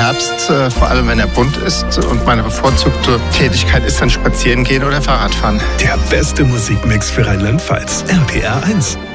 Herbst, vor allem wenn er bunt ist. Und meine bevorzugte Tätigkeit ist dann Spazieren gehen oder Fahrradfahren. Der beste Musikmix für Rheinland-Pfalz. RPR 1.